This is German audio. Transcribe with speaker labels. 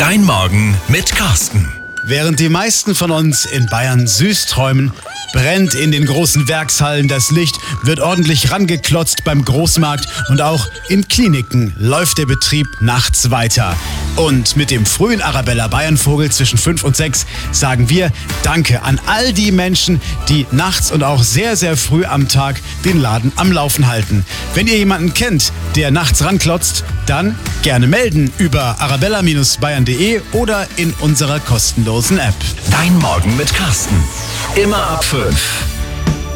Speaker 1: Dein Morgen mit Carsten.
Speaker 2: Während die meisten von uns in Bayern süß träumen, brennt in den großen Werkshallen das Licht, wird ordentlich rangeklotzt beim Großmarkt und auch in Kliniken läuft der Betrieb nachts weiter. Und mit dem frühen Arabella Bayernvogel zwischen 5 und 6 sagen wir Danke an all die Menschen, die nachts und auch sehr, sehr früh am Tag den Laden am Laufen halten. Wenn ihr jemanden kennt, der nachts ranklotzt, dann gerne melden über arabella-bayern.de oder in unserer kostenlosen App.
Speaker 1: Dein Morgen mit Carsten. Immer ab 5.